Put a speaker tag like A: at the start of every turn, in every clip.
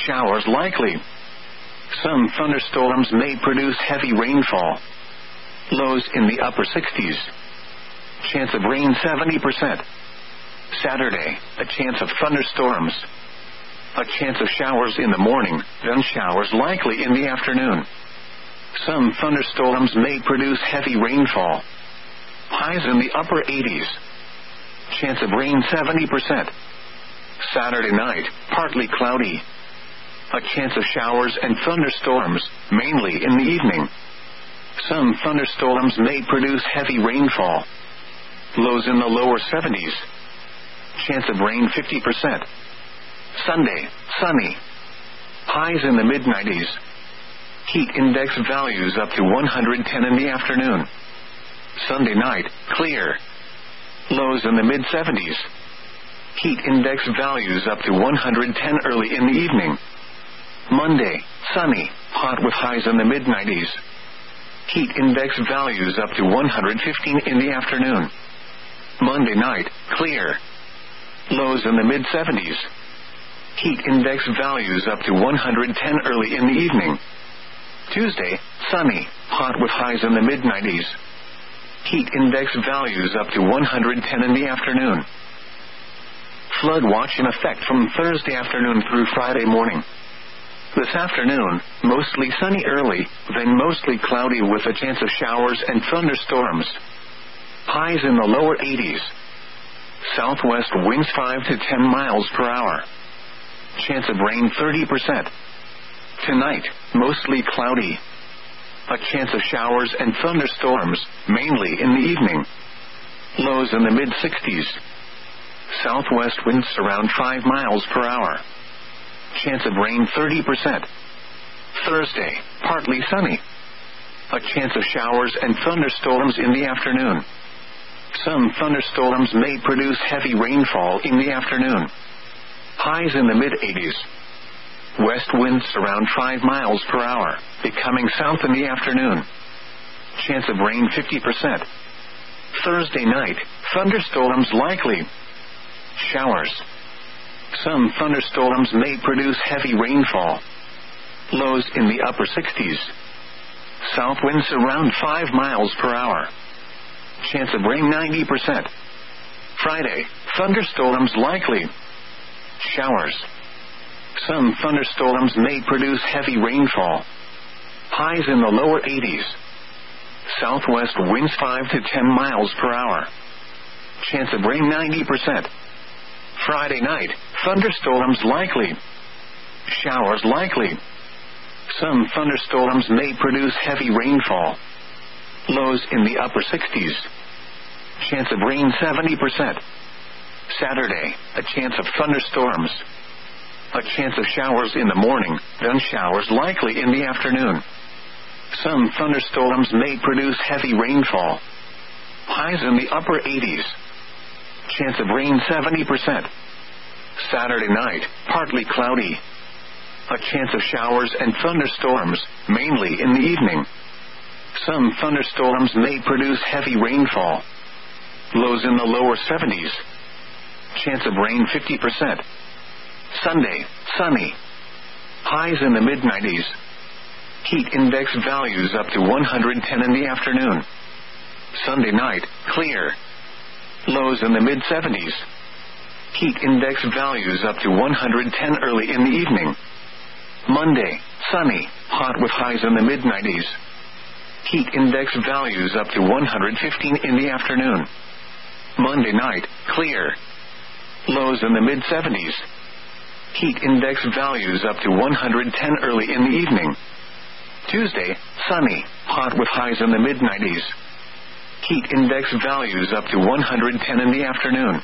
A: showers likely. Some thunderstorms may produce heavy rainfall. Lows in the upper 60s. Chance of rain 70%. Saturday, a chance of thunderstorms. A chance of showers in the morning, then showers likely in the afternoon. Some thunderstorms may produce heavy rainfall. Highs in the upper 80s. Chance of rain 70%. Saturday night, partly cloudy. A chance of showers and thunderstorms, mainly in the evening. Some thunderstorms may produce heavy rainfall. Lows in the lower 70s. Chance of rain 50%. Sunday, sunny. Highs in the mid-90s. Heat index values up to 110 in the afternoon. Sunday night, clear. Lows in the mid-70s. Heat index values up to 110 early in the evening. Monday, sunny, hot with highs in the mid-90s. Heat index values up to 115 in the afternoon. Monday night, clear. Lows in the mid-70s. Heat index values up to 110 early in the evening. Tuesday, sunny, hot with highs in the mid-90s. Heat index values up to 110 in the afternoon. Flood watch in effect from Thursday afternoon through Friday morning. This afternoon, mostly sunny early, then mostly cloudy with a chance of showers and thunderstorms. Highs in the lower 80s. Southwest winds 5 to 10 miles per hour. Chance of rain 30%. Tonight, mostly cloudy. A chance of showers and thunderstorms, mainly in the evening. Lows in the mid-60s. Southwest winds around 5 miles per hour. Chance of rain 30%. Thursday, partly sunny. A chance of showers and thunderstorms in the afternoon. Some thunderstorms may produce heavy rainfall in the afternoon. Highs in the mid-80s. West winds around 5 miles per hour, becoming south in the afternoon. Chance of rain 50%. Thursday night, thunderstorms likely. Showers. Some thunderstorms may produce heavy rainfall. Lows in the upper 60s. South winds around 5 miles per hour. Chance of rain 90%. Friday, thunderstorms likely. Showers. Some thunderstorms may produce heavy rainfall. Highs in the lower 80s. Southwest winds 5 to 10 miles per hour. Chance of rain 90%. Friday night, thunderstorms likely. Showers likely. Some thunderstorms may produce heavy rainfall. Lows in the upper 60s. Chance of rain 70%. Saturday, a chance of thunderstorms. A chance of showers in the morning, then showers likely in the afternoon. Some thunderstorms may produce heavy rainfall. Highs in the upper 80s. Chance of rain 70%. Saturday night, partly cloudy. A chance of showers and thunderstorms, mainly in the evening. Some thunderstorms may produce heavy rainfall. Lows in the lower 70s. Chance of rain 50%. Sunday, sunny. Highs in the mid-90s. Heat index values up to 110 in the afternoon. Sunday night, clear. Lows in the mid-70s. Heat index values up to 110 early in the evening. Monday, sunny, hot with highs in the mid-90s. Heat index values up to 115 in the afternoon. Monday night, clear. Lows in the mid-70s. Heat index values up to 110 early in the evening. Tuesday, sunny, hot with highs in the mid-90s. Heat index values up to 110 in the afternoon.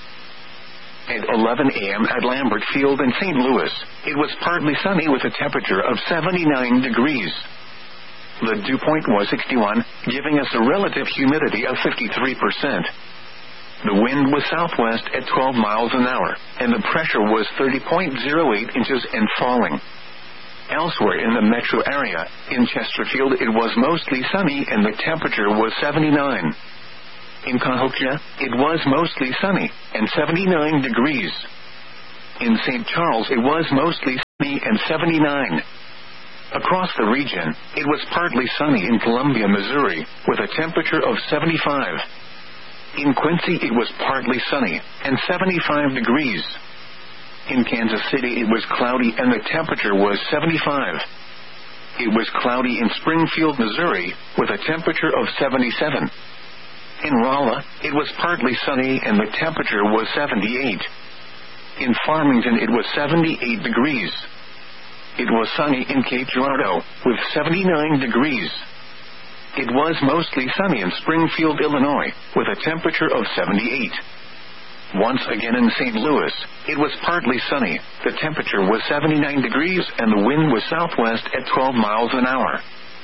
A: At 11 a.m. at Lambert Field in St. Louis, it was partly sunny with a temperature of 79 degrees. The dew point was 61, giving us a relative humidity of 53%. The wind was southwest at 12 miles an hour, and the pressure was 30.08 inches and falling. Elsewhere in the metro area, in Chesterfield, it was mostly sunny and the temperature was 79. In Cahokia, it was mostly sunny and 79 degrees. In St. Charles, it was mostly and 79. Across the region, it was partly sunny in Columbia, Missouri, with a temperature of 75. In Quincy, it was partly sunny and 75 degrees. In Kansas City, it was cloudy and the temperature was 75. It was cloudy in Springfield, Missouri, with a temperature of 77. In Rolla, it was partly sunny and the temperature was 78. In Farmington, it was 78 degrees. It was sunny in Cape Girardeau, with 79 degrees. It was mostly sunny in Springfield, Illinois, with a temperature of 78. Once again in St. Louis, it was partly sunny, the temperature was 79 degrees and the wind was southwest at 12 miles an hour.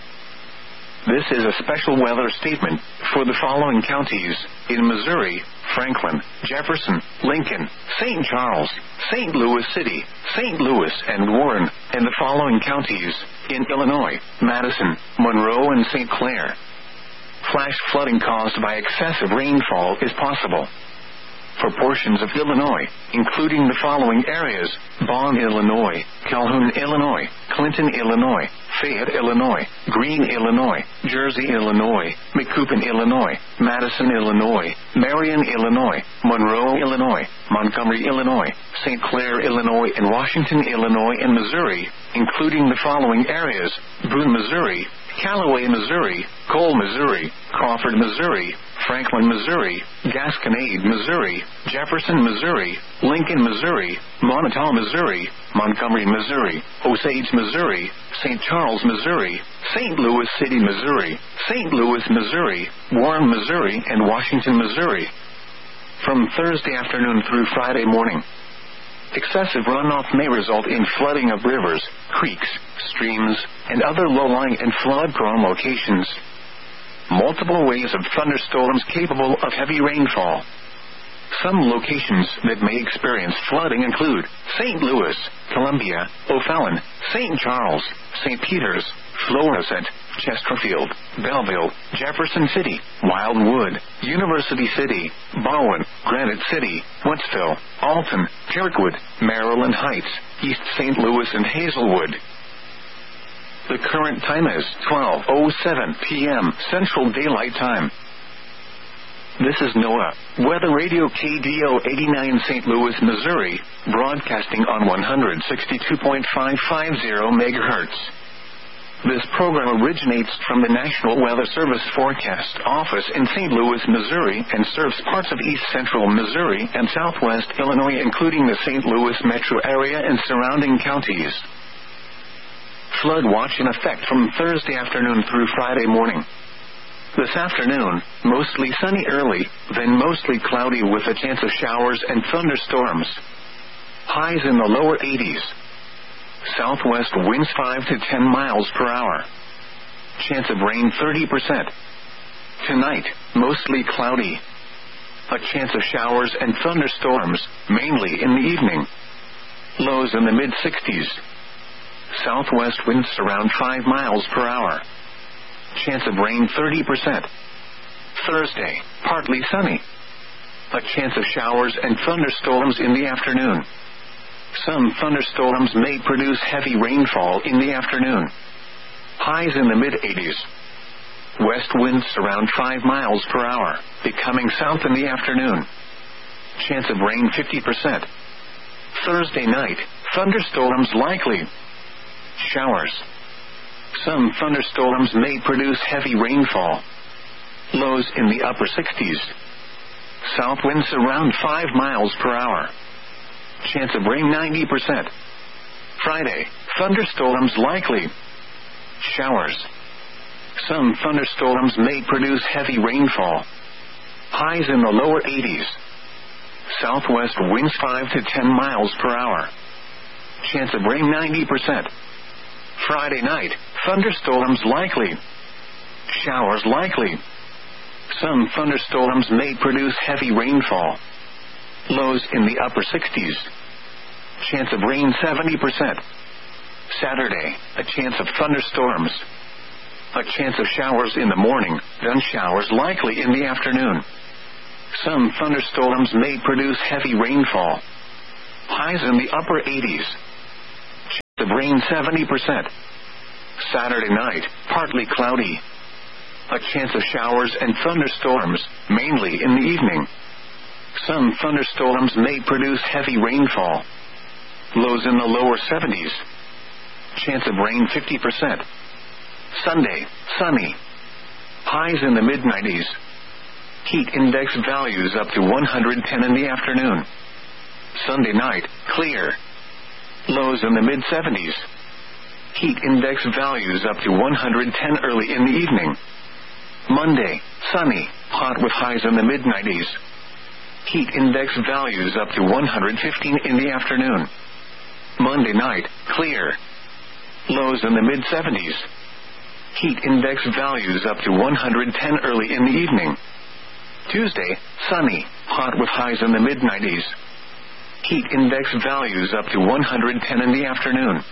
A: This is a special weather statement for the following counties in Missouri: Franklin, Jefferson, Lincoln, St. Charles, St. Louis City, St. Louis and Warren, and the following counties in Illinois: Madison, Monroe and St. Clair. Flash flooding caused by excessive rainfall is possible for portions of Illinois, including the following areas: Bonn, Illinois, Calhoun, Illinois, Clinton, Illinois, Fayette, Illinois, Greene, Illinois, Jersey, Illinois, Macoupin, Illinois, Madison, Illinois, Marion, Illinois, Monroe, Illinois, Montgomery, Illinois, St. Clair, Illinois, and Washington, Illinois, and Missouri, including the following areas: Boone, Missouri, Callaway, Missouri, Cole, Missouri, Crawford, Missouri, Franklin, Missouri, Gasconade, Missouri, Jefferson, Missouri, Lincoln, Missouri, Montauk, Missouri, Montgomery, Missouri, Osage, Missouri, St. Charles, Missouri, St. Louis City, Missouri, St. Louis, Missouri, Warren, Missouri, and Washington, Missouri. From Thursday afternoon through Friday morning, excessive runoff may result in flooding of rivers, creeks, streams, and other low-lying and flood-prone locations. Multiple waves of thunderstorms capable of heavy rainfall. Some locations that may experience flooding include St. Louis, Columbia, O'Fallon, St. Charles, St. Peters, Florissant, Chesterfield, Belleville, Jefferson City, Wildwood, University City, Bowen, Granite City, Wentzville, Alton, Kirkwood, Maryland Heights, East St. Louis, and Hazelwood. The current time is 12:07 p.m. Central Daylight Time. This is NOAA Weather Radio KDO 89 St. Louis, Missouri, broadcasting on 162.550 MHz. This program originates from the National Weather Service Forecast Office in St. Louis, Missouri, and serves parts of east central Missouri and southwest Illinois, including the St. Louis metro area and surrounding counties. Flood watch in effect from Thursday afternoon through Friday morning. This afternoon, mostly sunny early, then mostly cloudy with a chance of showers and thunderstorms. Highs in the lower 80s. Southwest winds 5 to 10 miles per hour. Chance of rain 30%. Tonight, mostly cloudy. A chance of showers and thunderstorms, mainly in the evening. Lows in the mid-60s. Southwest winds around 5 miles per hour. Chance of rain 30%. Thursday, partly sunny. A chance of showers and thunderstorms in the afternoon. Some thunderstorms may produce heavy rainfall in the afternoon. Highs in the mid-80s. West winds around 5 miles per hour, becoming south in the afternoon. Chance of rain 50%. Thursday night, thunderstorms likely. Showers. Some thunderstorms may produce heavy rainfall. Lows in the upper 60s. South winds around 5 miles per hour. Chance of rain 90%. Friday, thunderstorms likely. Showers. Some thunderstorms may produce heavy rainfall. Highs in the lower 80s. Southwest winds 5 to 10 miles per hour. Chance of rain 90%. Friday night, thunderstorms likely. Showers likely. Some thunderstorms may produce heavy rainfall. Lows in the upper 60s. Chance of rain 70%. Saturday, a chance of thunderstorms. A chance of showers in the morning, then showers likely in the afternoon. Some thunderstorms may produce heavy rainfall. Highs in the upper 80s. rain 70%. Saturday night, partly cloudy. A chance of showers and thunderstorms, mainly in the evening. Some thunderstorms may produce heavy rainfall. Lows in the lower 70s. Chance of rain 50%. Sunday, sunny. Highs in the mid-90s. Heat index values up to 110 in the afternoon. Sunday night, clear. Lows in the mid-70s. Heat index values up to 110 early in the evening. Monday, sunny, hot with highs in the mid-90s. Heat index values up to 115 in the afternoon. Monday night, clear. Lows in the mid-70s. Heat index values up to 110 early in the evening. Tuesday, sunny, hot with highs in the mid-90s. Heat index values up to 110 in the afternoon.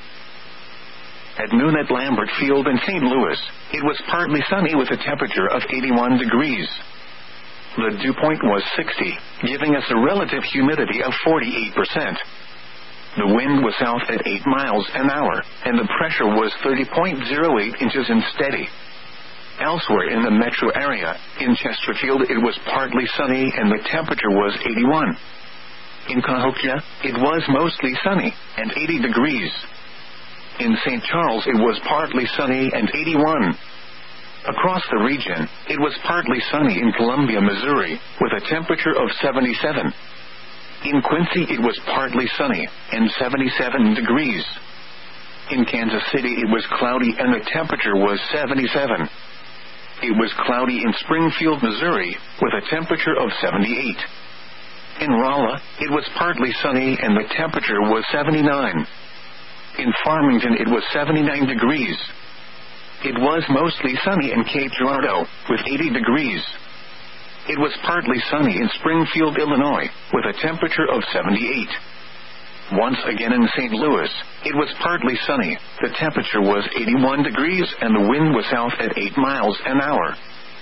A: At noon at Lambert Field in St. Louis, it was partly sunny with a temperature of 81 degrees. The dew point was 60, giving us a relative humidity of 48%. The wind was south at 8 miles an hour, and the pressure was 30.08 inches and steady. Elsewhere in the metro area, in Chesterfield, it was partly sunny and the temperature was 81. In Cahokia, it was mostly sunny and 80 degrees. In St. Charles, it was partly sunny and 81. Across the region, it was partly sunny in Columbia, Missouri, with a temperature of 77. In Quincy, it was partly sunny and 77 degrees. In Kansas City, it was cloudy and the temperature was 77. It was cloudy in Springfield, Missouri, with a temperature of 78. In Rolla, it was partly sunny and the temperature was 79. In Farmington, it was 79 degrees. It was mostly sunny in Cape Girardeau, with 80 degrees. It was partly sunny in Springfield, Illinois, with a temperature of 78. Once again in St. Louis, it was partly sunny. The temperature was 81 degrees and the wind was south at 8 miles an hour.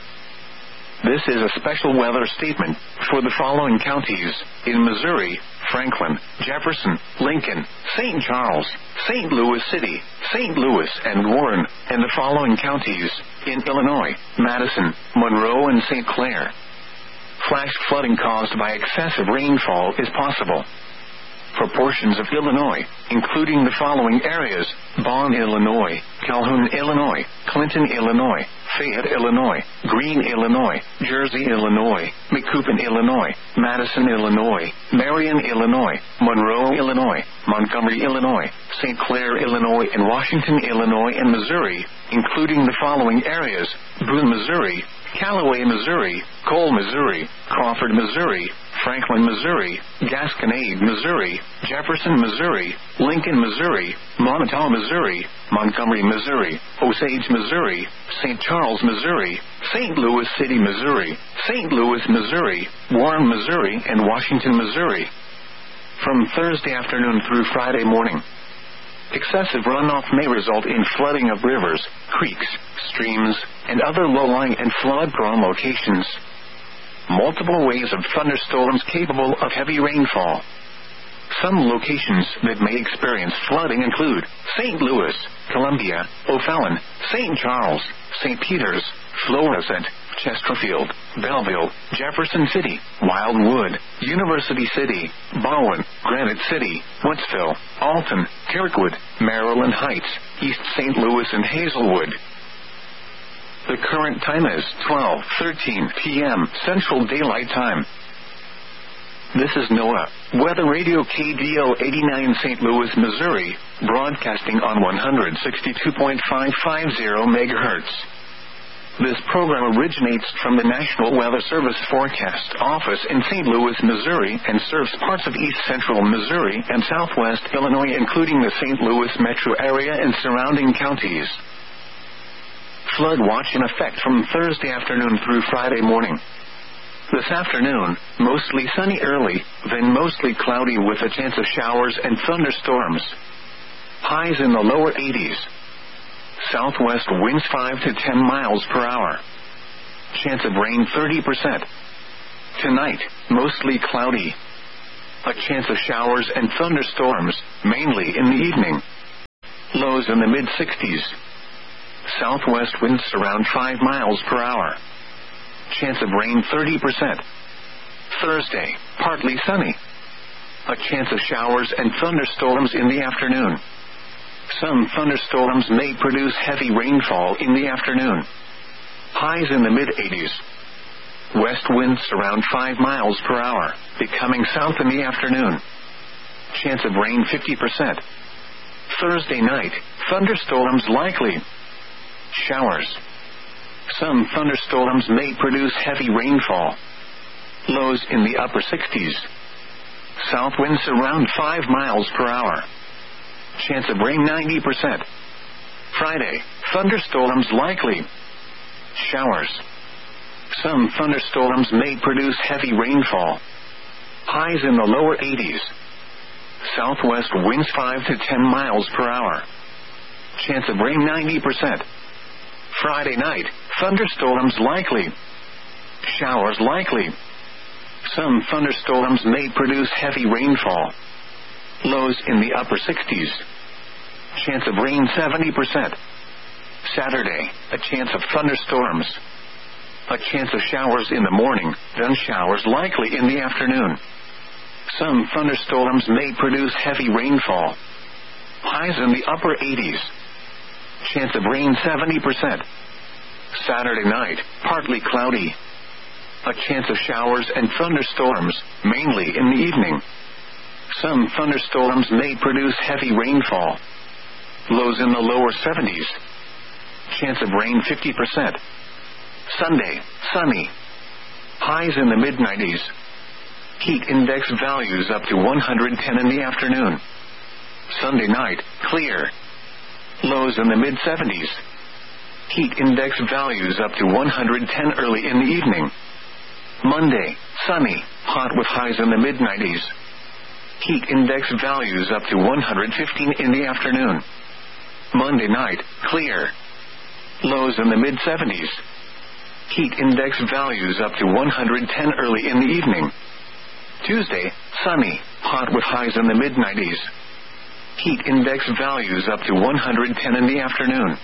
A: This is a special weather statement for the following counties in Missouri: Franklin, Jefferson, Lincoln, St. Charles, St. Louis City, St. Louis, and Warren, and the following counties in Illinois: Madison, Monroe, and St. Clair. Flash flooding caused by excessive rainfall is possible for portions of Illinois, including the following areas: Bonn, Illinois, Calhoun, Illinois, Clinton, Illinois, Fayette, Illinois, Greene, Illinois, Jersey, Illinois, Macoupin, Illinois, Madison, Illinois, Marion, Illinois, Monroe, Illinois, Montgomery, Illinois, St. Clair, Illinois, and Washington, Illinois, and Missouri, including the following areas: Boone, Missouri, Callaway, Missouri, Cole, Missouri, Crawford, Missouri, Franklin, Missouri, Gasconade, Missouri, Jefferson, Missouri, Lincoln, Missouri, Montauk, Missouri, Montgomery, Missouri, Osage, Missouri, St. Charles, Missouri, St. Louis City, Missouri, St. Louis, Missouri, Warren, Missouri, and Washington, Missouri. From Thursday afternoon through Friday morning, excessive runoff may result in flooding of rivers, creeks, streams, and other low-lying and flood-prone locations. Multiple waves of thunderstorms capable of heavy rainfall. Some locations that may experience flooding include St. Louis, Columbia, O'Fallon, St. Charles, St. Peters, Florissant, Chesterfield, Belleville, Jefferson City, Wildwood, University City, Bowen, Granite City, Woodsville, Alton, Kirkwood, Maryland Heights, East St. Louis, and Hazelwood. The current time is 12:13 p.m. Central Daylight Time. This is NOAA Weather Radio KDO 89 St. Louis, Missouri, broadcasting on 162.550 MHz. This program originates from the National Weather Service Forecast Office in St. Louis, Missouri, and serves parts of east central Missouri and southwest Illinois, including the St. Louis metro area and surrounding counties. Flood watch in effect from Thursday afternoon through Friday morning. This afternoon, mostly sunny early, then mostly cloudy with a chance of showers and thunderstorms. Highs in the lower 80s. Southwest winds 5 to 10 miles per hour. Chance of rain 30%. Tonight, mostly cloudy. A chance of showers and thunderstorms, mainly in the evening. Lows in the mid-60s. Southwest winds around 5 miles per hour. Chance of rain 30%. Thursday, partly sunny. A chance of showers and thunderstorms in the afternoon. Some thunderstorms may produce heavy rainfall in the afternoon. Highs in the mid-80s. West winds around 5 miles per hour, becoming south in the afternoon. Chance of rain 50%. Thursday night, thunderstorms likely. Showers. Some thunderstorms may produce heavy rainfall. Lows in the upper 60s. South winds around 5 miles per hour. Chance of rain 90%. Friday, thunderstorms likely. Showers. Some thunderstorms may produce heavy rainfall. Highs in the lower 80s. Southwest winds 5 to 10 miles per hour. Chance of rain 90%. Friday night, thunderstorms likely. Showers likely. Some thunderstorms may produce heavy rainfall. Lows in the upper 60s. Chance of rain 70%. Saturday, a chance of thunderstorms. A chance of showers in the morning, then showers likely in the afternoon. Some thunderstorms may produce heavy rainfall. Highs in the upper 80s. Chance of rain 70%. Saturday night, partly cloudy. A chance of showers and thunderstorms, mainly in the evening. Some thunderstorms may produce heavy rainfall. Lows in the lower 70s. Chance of rain 50%. Sunday, sunny. Highs in the mid-90s. Heat index values up to 110 in the afternoon. Sunday night, clear. Lows in the mid-70s. Heat index values up to 110 early in the evening. Monday, sunny, hot with highs in the mid-90s. Heat index values up to 115 in the afternoon. Monday night, clear. Lows in the mid-70s. Heat index values up to 110 early in the evening. Tuesday, sunny, hot with highs in the mid-90s. Heat index values up to 110 in the afternoon.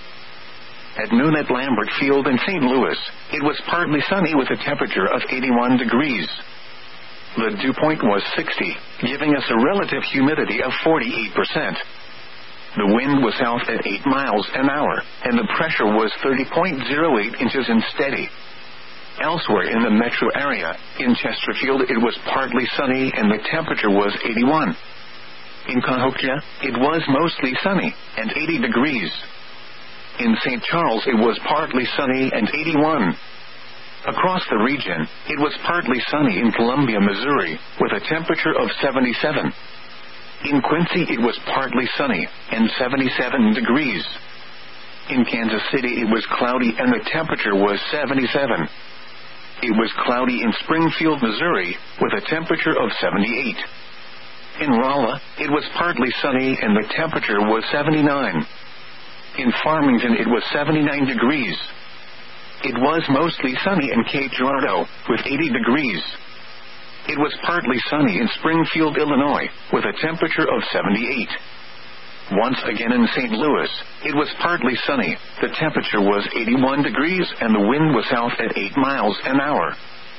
A: At noon at Lambert Field in St. Louis, it was partly sunny with a temperature of 81 degrees. The dew point was 60, giving us a relative humidity of 48%. The wind was south at 8 miles an hour, and the pressure was 30.08 inches and steady. Elsewhere in the metro area, in Chesterfield, it was partly sunny and the temperature was 81. In Cahokia, it was mostly sunny and 80 degrees. In St. Charles, it was partly sunny and 81. Across the region, it was partly sunny in Columbia, Missouri, with a temperature of 77. In Quincy, it was partly sunny and 77 degrees. In Kansas City, it was cloudy and the temperature was 77. It was cloudy in Springfield, Missouri, with a temperature of 78. In Rolla, it was partly sunny and the temperature was 79. In Farmington, it was 79 degrees. It was mostly sunny in Cape Girardeau, with 80 degrees. It was partly sunny in Springfield, Illinois, with a temperature of 78. Once again in St. Louis, it was partly sunny, the temperature was 81 degrees and the wind was south at 8 miles an hour.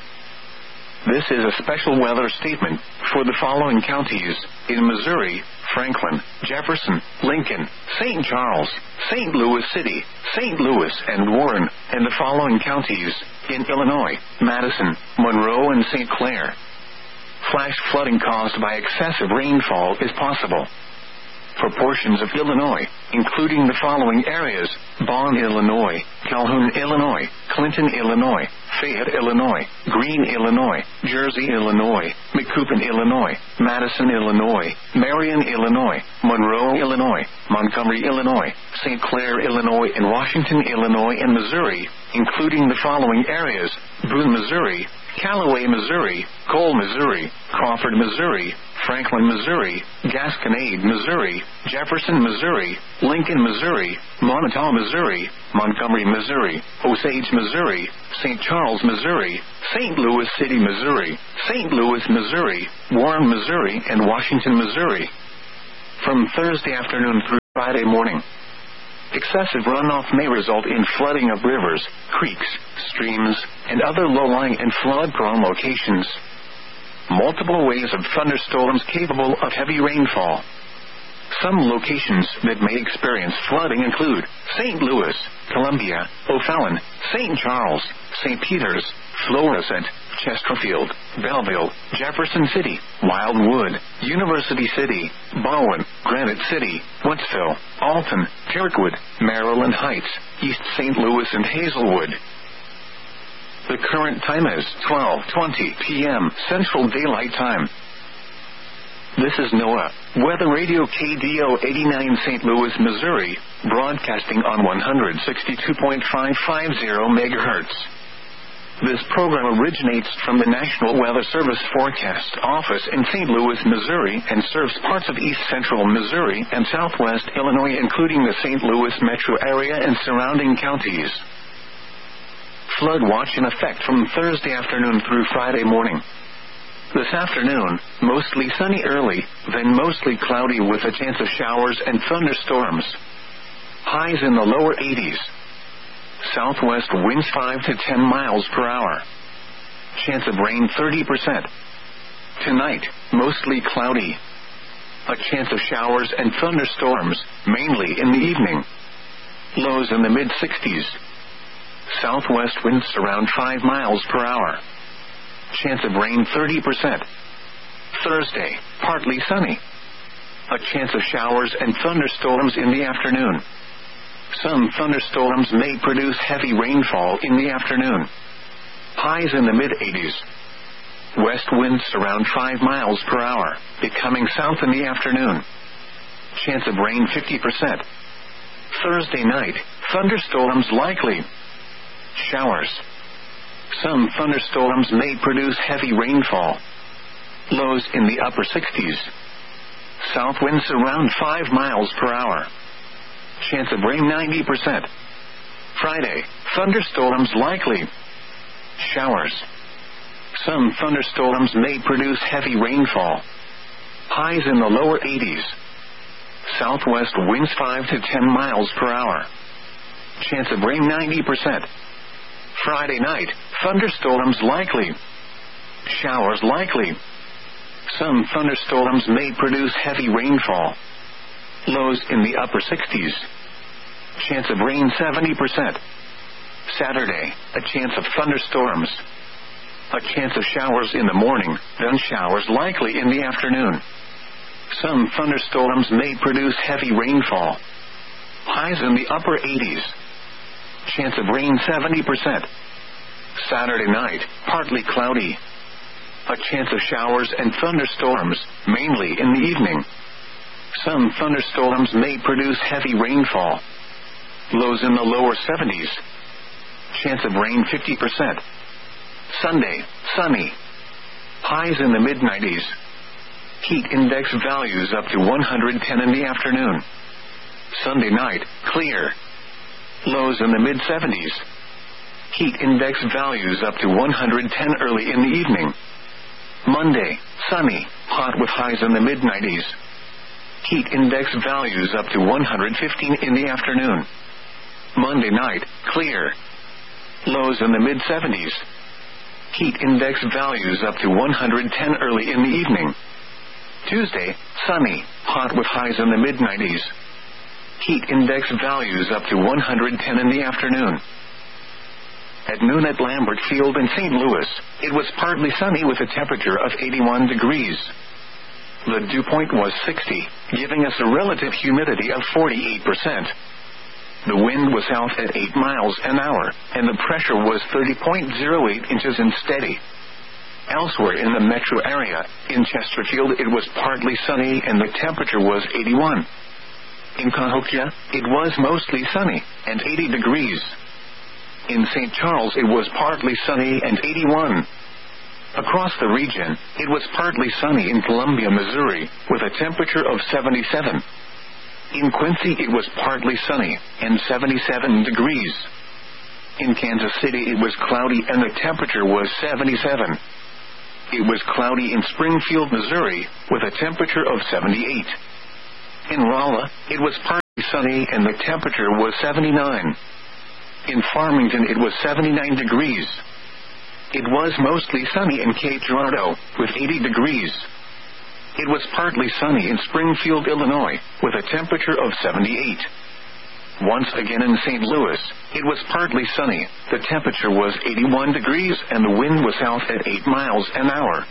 A: This is a special weather statement for the following counties in Missouri: Franklin, Jefferson, Lincoln, St. Charles, St. Louis City, St. Louis, and Warren, and the following counties in Illinois: Madison, Monroe, and St. Clair. Flash flooding caused by excessive rainfall is possible. For portions of Illinois, including the following areas: Bonn, Illinois, Calhoun, Illinois, Clinton, Illinois, Fayette, Illinois, Greene, Illinois, Jersey, Illinois, Macoupin, Illinois, Madison, Illinois, Marion, Illinois, Monroe, Illinois, Montgomery, Illinois, St. Clair, Illinois, and Washington, Illinois, and Missouri, including the following areas: Boone, Missouri, Callaway, Missouri, Cole, Missouri, Crawford, Missouri, Franklin, Missouri, Gasconade, Missouri, Jefferson, Missouri, Lincoln, Missouri, Montauk, Missouri, Montgomery, Missouri, Osage, Missouri, St. Charles, Missouri, St. Louis City, Missouri, St. Louis, Missouri, Warren, Missouri, and Washington, Missouri. From Thursday afternoon through Friday morning. Excessive runoff may result in flooding of rivers, creeks, streams, and other low-lying and flood-prone locations. Multiple waves of thunderstorms capable of heavy rainfall. Some locations that may experience flooding include St. Louis, Columbia, O'Fallon, St. Charles, St. Peters, Florissant, Chesterfield, Belleville, Jefferson City, Wildwood, University City, Bowen, Granite City, Woodsville, Alton, Kirkwood, Maryland Heights, East St. Louis, and Hazelwood. The current time is 12:20 p.m. Central Daylight Time. This is NOAA Weather Radio KDO 89 St. Louis, Missouri, broadcasting on 162.550 MHz. This program originates from the National Weather Service Forecast Office in St. Louis, Missouri, and serves parts of east central Missouri and southwest Illinois, including the St. Louis metro area and surrounding counties. Flood watch in effect from Thursday afternoon through Friday morning. This afternoon, mostly sunny early, then mostly cloudy with a chance of showers and thunderstorms. Highs in the lower 80s. Southwest winds 5 to 10 miles per hour. Chance of rain 30%. Tonight, mostly cloudy. A chance of showers and thunderstorms, mainly in the evening. Lows in the mid-60s. Southwest winds around 5 miles per hour. Chance of rain 30%. Thursday, partly sunny. A chance of showers and thunderstorms in the afternoon. Some thunderstorms may produce heavy rainfall in the afternoon. Highs in the mid-80s. West winds around 5 miles per hour, becoming south in the afternoon. Chance of rain 50%. Thursday night, thunderstorms likely. Showers. Some thunderstorms may produce heavy rainfall. Lows in the upper 60s. South winds around 5 miles per hour. Chance of rain 90%. Friday, thunderstorms likely. Showers. Some thunderstorms may produce heavy rainfall. Highs in the lower 80s. Southwest winds 5 to 10 miles per hour. Chance of rain 90%. Friday night, thunderstorms likely. Showers likely. Some thunderstorms may produce heavy rainfall. Lows in the upper 60s. Chance of rain 70%. Saturday, a chance of thunderstorms. A chance of showers in the morning, then showers likely in the afternoon. Some thunderstorms may produce heavy rainfall. Highs in the upper 80s. Chance of rain 70%. Saturday night, partly cloudy. A chance of showers and thunderstorms, mainly in the evening. Some thunderstorms may produce heavy rainfall. Lows in the lower 70s. Chance of rain 50%. Sunday, sunny. Highs in the mid-90s. Heat index values up to 110 in the afternoon. Sunday night, clear. Lows in the mid-70s. Heat index values up to 110 early in the evening. Monday, sunny, hot with highs in the mid-90s. Heat index values up to 115 in the afternoon. Monday night, clear. Lows in the mid-70s. Heat index values up to 110 early in the evening. Tuesday, sunny, hot with highs in the mid-90s. Heat index values up to 110 in the afternoon. At noon at Lambert Field in St. Louis, it was partly sunny with a temperature of 81 degrees. The dew point was 60, giving us a relative humidity of 48%. The wind was south at 8 miles an hour, and the pressure was 30.08 inches and steady. Elsewhere in the metro area, in Chesterfield, it was partly sunny and the temperature was 81. In Cahokia, it was mostly sunny and 80 degrees. In St. Charles, it was partly sunny and 81. Across the region, it was partly sunny in Columbia, Missouri, with a temperature of 77. In Quincy, it was partly sunny and 77 degrees. In Kansas City, it was cloudy and the temperature was 77. It was cloudy in Springfield, Missouri, with a temperature of 78. In Rolla, it was partly sunny and the temperature was 79. In Farmington it was 79 degrees. It was mostly sunny in Cape Girardeau, with 80 degrees. It was partly sunny in Springfield, Illinois, with a temperature of 78. Once again in St. Louis, it was partly sunny, the temperature was 81 degrees and the wind was south at 8 miles an hour.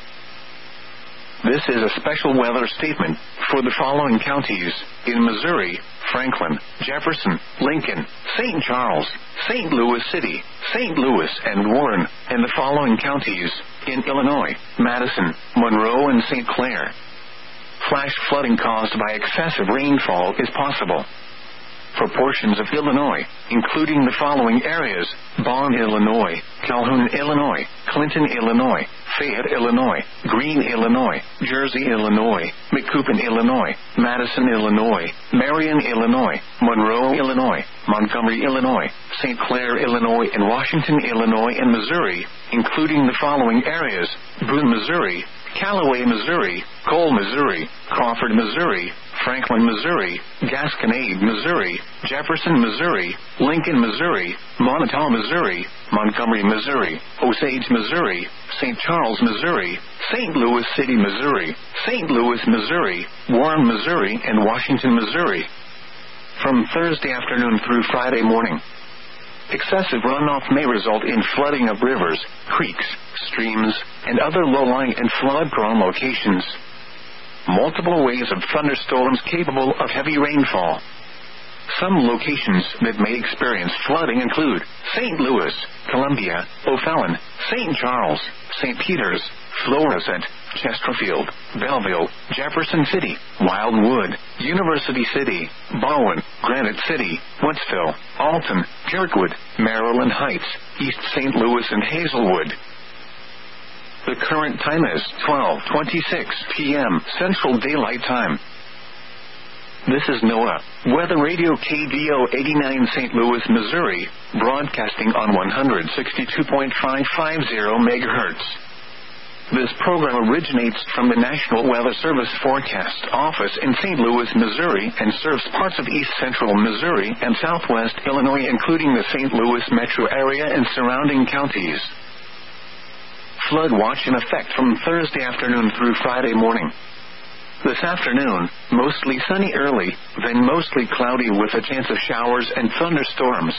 A: This is a special weather statement for the following counties in Missouri: Franklin, Jefferson, Lincoln, St. Charles, St. Louis City, St. Louis and Warren, and the following counties in Illinois: Madison, Monroe and St. Clair. Flash flooding caused by excessive rainfall is possible for portions of Illinois, including the following areas: Bonn, Illinois, Calhoun, Illinois, Clinton, Illinois, Fayette, Illinois, Greene, Illinois, Jersey, Illinois, Macoupin, Illinois, Madison, Illinois, Marion, Illinois, Monroe, Illinois, Montgomery, Illinois, St. Clair, Illinois, and Washington, Illinois, and Missouri, including the following areas: Boone, Missouri, Callaway, Missouri, Cole, Missouri, Crawford, Missouri, Franklin, Missouri, Gasconade, Missouri, Jefferson, Missouri, Lincoln, Missouri, Montauk, Missouri, Montgomery, Missouri, Osage, Missouri, St. Charles, Missouri, St. Louis City, Missouri, St. Louis, Missouri, Warren, Missouri, and Washington, Missouri. From Thursday afternoon through Friday morning, excessive runoff may result in flooding of rivers, creeks, streams, and other low-lying and flood-prone locations. Multiple waves of thunderstorms capable of heavy rainfall. Some locations that may experience flooding include St. Louis, Columbia, O'Fallon, St. Charles, St. Peters, Florissant, Chesterfield, Belleville, Jefferson City, Wildwood, University City, Bowen, Granite City, Woodsville, Alton, Kirkwood, Maryland Heights, East St. Louis, and Hazelwood. The current time is 12:26 p.m. Central Daylight Time. This is NOAA Weather Radio KDO 89 St. Louis, Missouri, broadcasting on 162.550 MHz. This program originates from the National Weather Service Forecast Office in St. Louis, Missouri, and serves parts of east central Missouri and southwest Illinois, including the St. Louis metro area and surrounding counties. Flood watch in effect from Thursday afternoon through Friday morning. This afternoon, mostly sunny early, then mostly cloudy with a chance of showers and thunderstorms.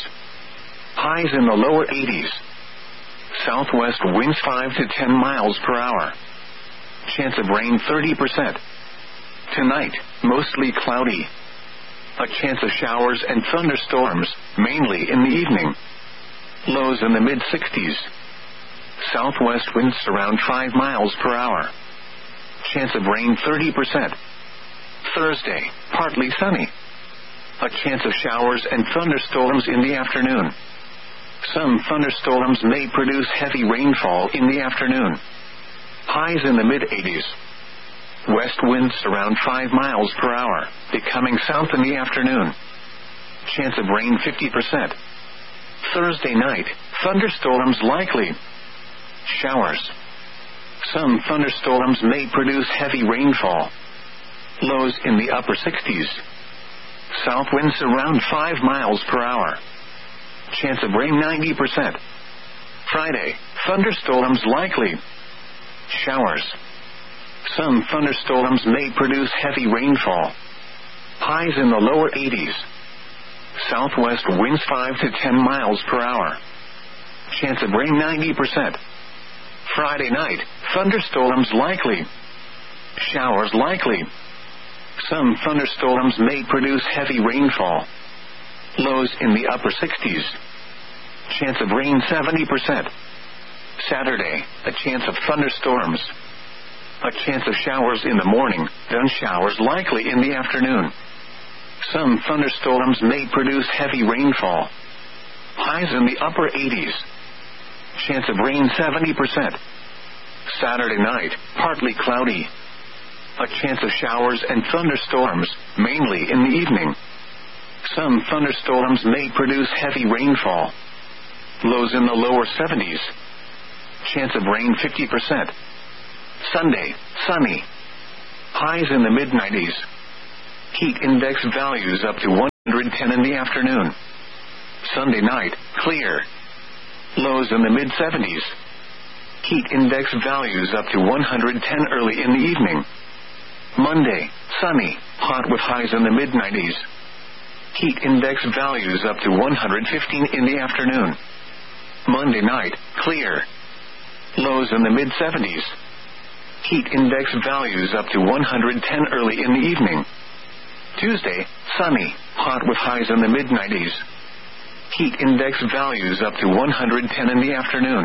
A: Highs in the lower 80s. Southwest winds 5 to 10 miles per hour. Chance of rain 30%. Tonight, mostly cloudy. A chance of showers and thunderstorms, mainly in the evening. Lows in the mid-60s. Southwest winds around 5 miles per hour. Chance of rain 30%. Thursday, partly sunny. A chance of showers and thunderstorms in the afternoon. Some thunderstorms may produce heavy rainfall in the afternoon. Highs in the mid-80s. West winds around 5 miles per hour, becoming south in the afternoon. Chance of rain 50%. Thursday night, thunderstorms likely. Showers. Some thunderstorms may produce heavy rainfall. Lows in the upper 60s. South winds around 5 miles per hour. Chance of rain 90%. Friday, thunderstorms likely. Showers. Some thunderstorms may produce heavy rainfall. Highs in the lower 80s. Southwest winds 5 to 10 miles per hour. Chance of rain 90%. Friday night, thunderstorms likely. Showers likely. Some thunderstorms may produce heavy rainfall. Lows in the upper 60s. Chance of rain 70%. Saturday, a chance of thunderstorms. A chance of showers in the morning, then showers likely in the afternoon. Some thunderstorms may produce heavy rainfall. Highs in the upper 80s. Chance of rain 70%. Saturday night, partly cloudy. A chance of showers and thunderstorms, mainly in the evening. Some thunderstorms may produce heavy rainfall. Lows in the lower 70s. Chance of rain 50%. Sunday, sunny. Highs in the mid-90s. Heat index values up to 1. 110 in the afternoon. Sunday night, clear. Lows in the mid-70s. Heat index values up to 110 early in the evening. Monday, sunny, hot with highs in the mid-90s. Heat index values up to 115 in the afternoon. Monday night, clear. Lows in the mid-70s. Heat index values up to 110 early in the evening. Tuesday, sunny, hot with highs in the mid-90s. Heat index values up to 110 in the afternoon.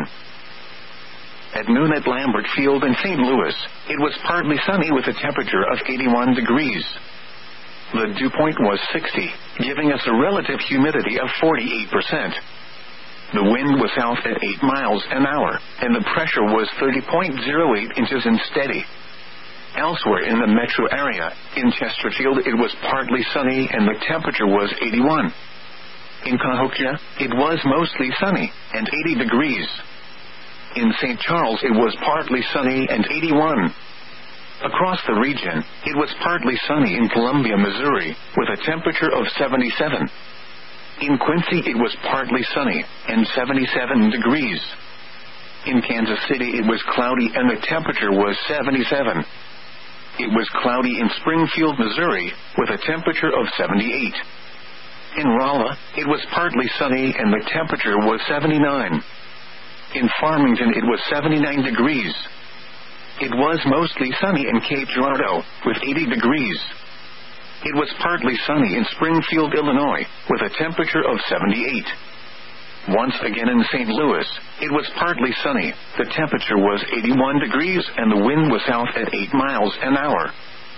A: At noon at Lambert Field in St. Louis, it was partly sunny with a temperature of 81 degrees. The dew point was 60, giving us a relative humidity of 48%. The wind was south at 8 miles an hour, and the pressure was 30.08 inches and steady. Elsewhere in the metro area, in Chesterfield it was partly sunny and the temperature was 81. In Cahokia, it was mostly sunny and 80 degrees. In St. Charles it was partly sunny and 81. Across the region, it was partly sunny in Columbia, Missouri, with a temperature of 77. In Quincy it was partly sunny and 77 degrees. In Kansas City it was cloudy and the temperature was 77. It was cloudy in Springfield, Missouri, with a temperature of 78. In Rolla, it was partly sunny and the temperature was 79. In Farmington it was 79 degrees. It was mostly sunny in Cape Girardeau, with 80 degrees. It was partly sunny in Springfield, Illinois, with a temperature of 78. Once again in St. Louis, it was partly sunny, the temperature was 81 degrees and the wind was south at 8 miles an hour.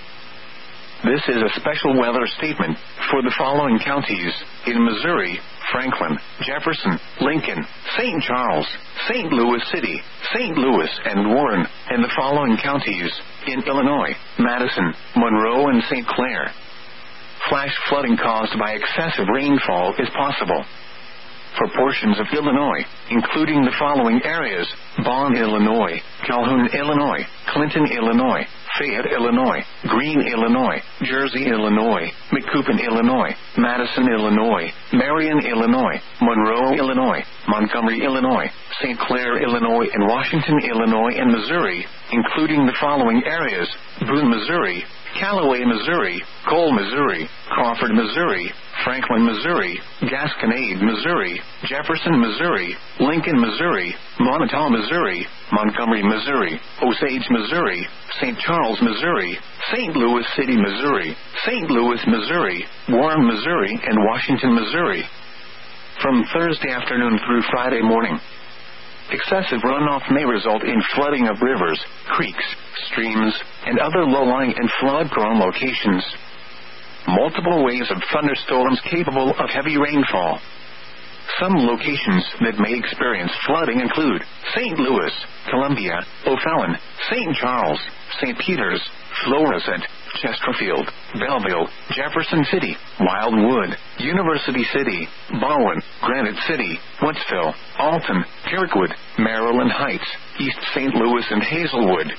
A: This is a special weather statement for the following counties in Missouri: Franklin, Jefferson, Lincoln, St. Charles, St. Louis City, St. Louis and Warren, and the following counties in Illinois: Madison, Monroe and St. Clair. Flash flooding caused by excessive rainfall is possible for portions of Illinois, including the following areas: Bonn, Illinois, Calhoun, Illinois, Clinton, Illinois, Fayette, Illinois, Greene, Illinois, Jersey, Illinois, Macoupin, Illinois, Madison, Illinois, Marion, Illinois, Monroe, Illinois, Montgomery, Illinois, St. Clair, Illinois, and Washington, Illinois, and Missouri, including the following areas: Boone, Missouri, Callaway, Missouri, Cole, Missouri, Crawford, Missouri, Franklin, Missouri, Gasconade, Missouri, Jefferson, Missouri, Lincoln, Missouri, Montauk, Missouri, Montgomery, Missouri, Osage, Missouri, St. Charles, Missouri, St. Louis City, Missouri, St. Louis, Missouri, Warren, Missouri, and Washington, Missouri. From Thursday afternoon through Friday morning, excessive runoff may result in flooding of rivers, creeks, streams, and other low-lying and flood-prone locations. Multiple waves of thunderstorms capable of heavy rainfall. Some locations that may experience flooding include St. Louis, Columbia, O'Fallon, St. Charles, St. Peters, Florissant, Chesterfield, Belleville, Jefferson City, Wildwood, University City, Bowen, Granite City, Woodsville, Alton, Kirkwood, Maryland Heights, East St. Louis, and Hazelwood.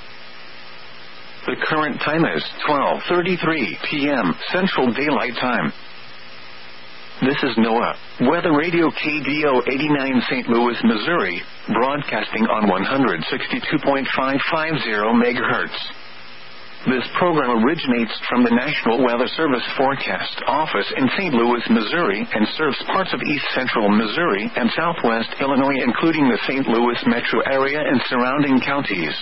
A: The current time is 12:33 p.m. Central Daylight Time. This is NOAA Weather Radio KDO 89 St. Louis, Missouri, broadcasting on 162.550 MHz. This program originates from the National Weather Service Forecast Office in St. Louis, Missouri, and serves parts of east central Missouri and southwest Illinois, including the St. Louis metro area and surrounding counties.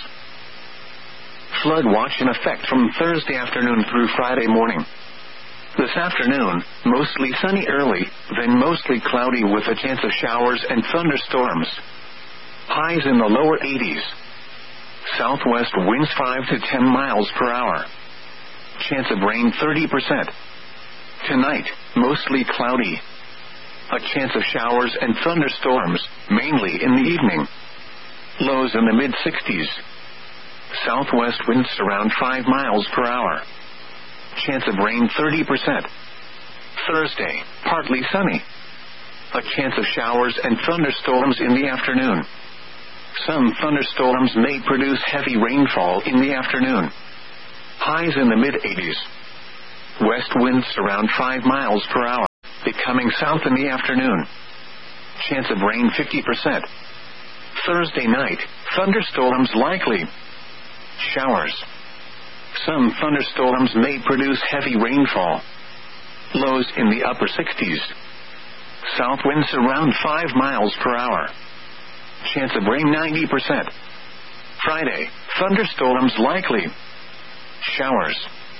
A: Flood watch in effect from Thursday afternoon through Friday morning. This afternoon, mostly sunny early, then mostly cloudy with a chance of showers and thunderstorms. Highs in the lower 80s. Southwest winds 5 to 10 miles per hour. Chance of rain 30%. Tonight, mostly cloudy. A chance of showers and thunderstorms, mainly in the evening. Lows in the mid-60s. Southwest winds around 5 miles per hour. Chance of rain 30%. Thursday, partly sunny. A chance of showers and thunderstorms in the afternoon. Some thunderstorms may produce heavy rainfall in the afternoon. Highs in the mid-80s. West winds around 5 miles per hour. becoming south in the afternoon. Chance of rain 50%. Thursday night, thunderstorms likely. Showers. Some thunderstorms may produce heavy rainfall. Lows in the upper 60s. South winds around 5 miles per hour. Chance of rain 90%. Friday, thunderstorms likely. Showers.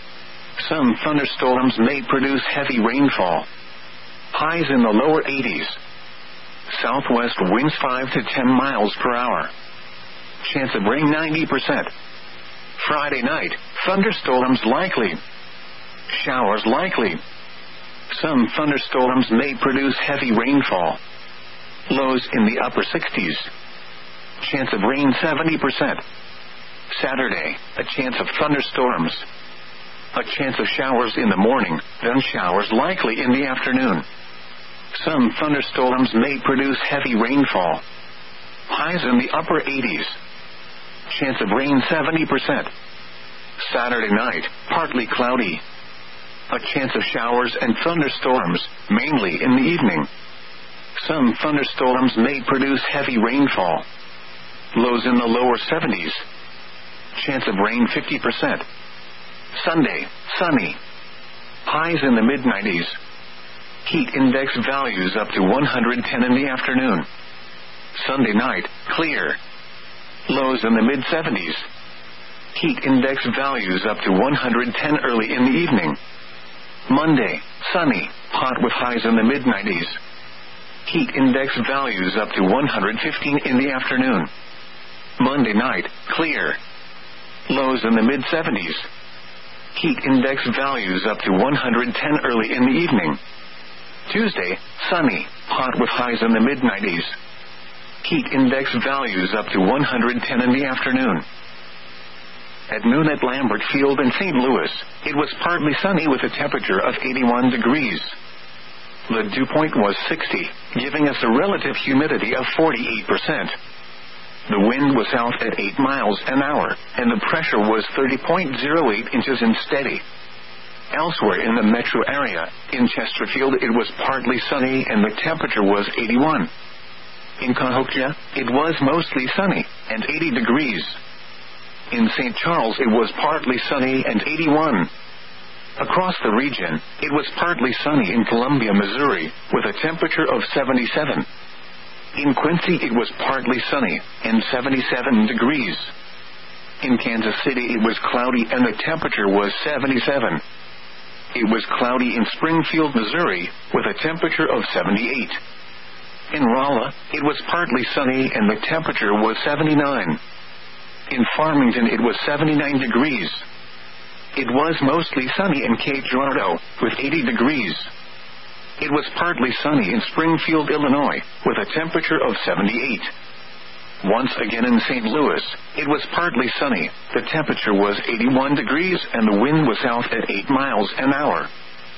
A: Some thunderstorms may produce heavy rainfall. Highs in the lower 80s. Southwest winds 5 to 10 miles per hour. Chance of rain 90%. Friday night, thunderstorms likely. Showers likely. Some thunderstorms may produce heavy rainfall. Lows in the upper 60s. Chance of rain 70%. Saturday, a chance of thunderstorms. A chance of showers in the morning, then showers likely in the afternoon. Some thunderstorms may produce heavy rainfall. Highs in the upper 80s. Chance of rain 70%. Saturday night, partly cloudy. A chance of showers and thunderstorms, mainly in the evening. Some thunderstorms may produce heavy rainfall. Lows in the lower 70s. Chance of rain 50%. Sunday, sunny. Highs in the mid-90s. Heat index values up to 110 in the afternoon. Sunday night, clear. Lows in the mid-70s. Heat index values up to 110 early in the evening. Monday, sunny, hot with highs in the mid-90s. Heat index values up to 115 in the afternoon. Monday night, clear. Lows in the mid-70s. Heat index values up to 110 early in the evening. Tuesday, sunny, hot with highs in the mid-90s. Heat index values up to 110 in the afternoon. At noon at Lambert Field in St. Louis, it was partly sunny with a temperature of 81 degrees. The dew point was 60, giving us a relative humidity of 48%. The wind was south at 8 miles an hour, and the pressure was 30.08 inches and steady. Elsewhere in the metro area, in Chesterfield, it was partly sunny and the temperature was 81. In Cahokia, it was mostly sunny and 80 degrees. In St. Charles, it was partly sunny and 81. Across the region, it was partly sunny in Columbia, Missouri, with a temperature of 77. In Quincy, it was partly sunny and 77 degrees. In Kansas City, it was cloudy and the temperature was 77. It was cloudy in Springfield, Missouri, with a temperature of 78. In Rolla, it was partly sunny and the temperature was 79. In Farmington, it was 79 degrees. It was mostly sunny in Cape Girardeau, with 80 degrees. It was partly sunny in Springfield, Illinois, with a temperature of 78. Once again in St. Louis, it was partly sunny. The temperature was 81 degrees and the wind was south at 8 miles an hour.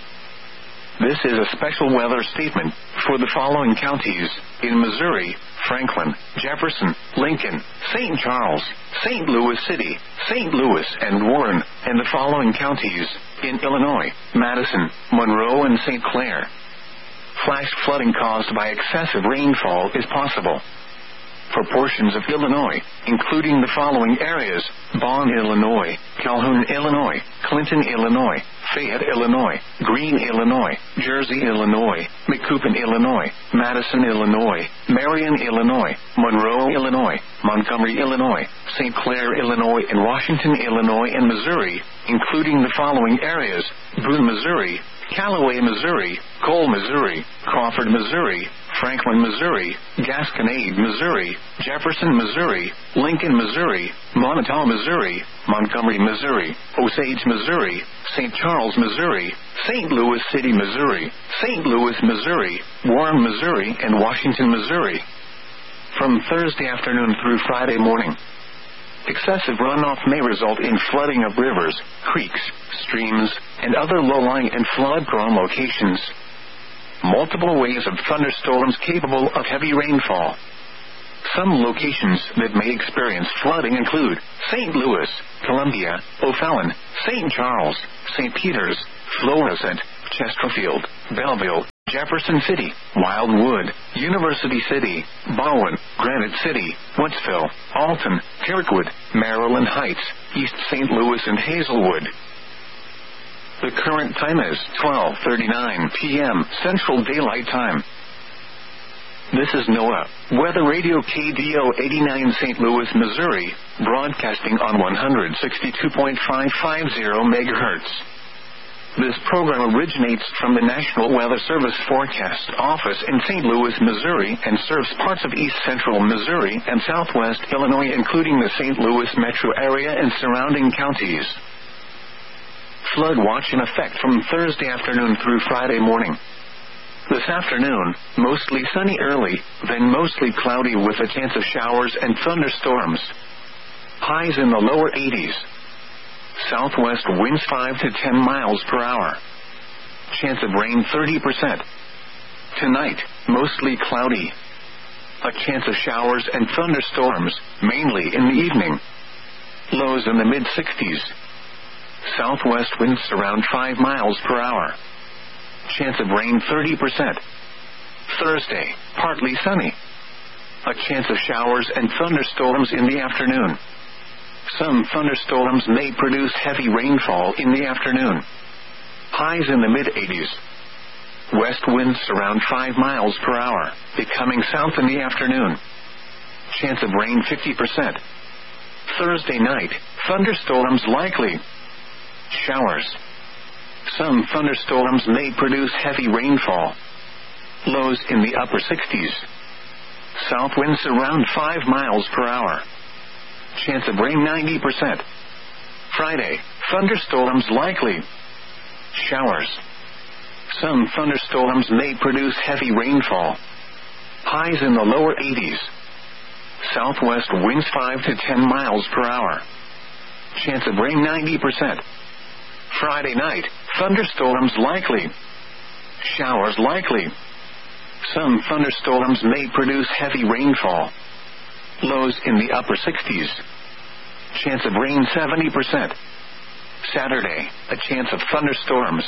A: This is a special weather statement for the following counties in Missouri: Franklin, Jefferson, Lincoln, St. Charles, St. Louis City, St. Louis, and Warren, and the following counties in Illinois: Madison, Monroe, and St. Clair. Flash flooding caused by excessive rainfall is possible for portions of Illinois, including the following areas: Bond, Illinois, Calhoun, Illinois, Clinton, Illinois, Fayette, Illinois, Greene, Illinois, Jersey, Illinois, McCoupin, Illinois, Madison, Illinois, Marion, Illinois, Monroe, Illinois, Montgomery, Illinois, St. Clair, Illinois, and Washington, Illinois, and Missouri, including the following areas: Boone, Missouri, Callaway, Missouri, Cole, Missouri, Crawford, Missouri, Franklin, Missouri, Gasconade, Missouri, Jefferson, Missouri, Lincoln, Missouri, Montauk, Missouri, Montgomery, Missouri, Osage, Missouri, St. Charles, Missouri, St. Louis City, Missouri, St. Louis, Missouri, Warren, Missouri, and Washington, Missouri. From Thursday afternoon through Friday morning, excessive runoff may result in flooding of rivers, creeks, streams, and other low-lying and flood-prone locations. Multiple waves of thunderstorms capable of heavy rainfall. Some locations that may experience flooding include St. Louis, Columbia, O'Fallon, St. Charles, St. Peters, Florissant, Chesterfield, Belleville, Jefferson City, Wildwood, University City, Bowen, Granite City, Woodsville, Alton, Kirkwood, Maryland Heights, East St. Louis and Hazelwood. The current time is 12:39 p.m. Central Daylight Time. This is NOAA Weather Radio KDO 89 St. Louis, Missouri, broadcasting on 162.550 MHz. This program originates from the National Weather Service Forecast Office in St. Louis, Missouri, and serves parts of east central Missouri and southwest Illinois, including the St. Louis metro area and surrounding counties. Flood watch in effect from Thursday afternoon through Friday morning. This afternoon, mostly sunny early, then mostly cloudy with a chance of showers and thunderstorms. Highs in the lower 80s. Southwest winds 5 to 10 miles per hour. Chance of rain 30%. Tonight, mostly cloudy. A chance of showers and thunderstorms, mainly in the evening. Lows in the mid-60s. Southwest winds around 5 miles per hour. Chance of rain 30%. Thursday, partly sunny. A chance of showers and thunderstorms in the afternoon. Some thunderstorms may produce heavy rainfall in the afternoon. Highs in the mid-80s. West winds around 5 miles per hour, becoming south in the afternoon. Chance of rain 50%. Thursday night, thunderstorms likely. Showers. Some thunderstorms may produce heavy rainfall. Lows in the upper 60s. South winds around 5 miles per hour. Chance of rain 90%. Friday, thunderstorms likely. Showers. Some thunderstorms may produce heavy rainfall. Highs in the lower 80s. Southwest winds 5 to 10 miles per hour. Chance of rain 90%. Friday night, thunderstorms likely. Showers likely. Some thunderstorms may produce heavy rainfall. Lows in the upper 60s. Chance of rain 70%. Saturday, a chance of thunderstorms.